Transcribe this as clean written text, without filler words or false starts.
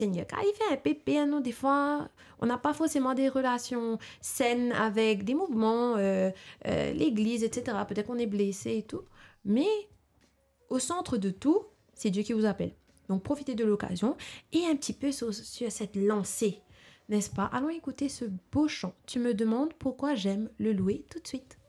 Seigneur, quand il fait un pépé, nous, des fois, on n'a pas forcément des relations saines avec des mouvements, l'église, etc. Peut-être qu'on est blessé et tout. Mais au centre de tout, c'est Dieu qui vous appelle. Donc profitez de l'occasion et un petit peu sur cette lancée, n'est-ce pas? Allons écouter ce beau chant. Tu me demandes pourquoi j'aime le louer tout de suite.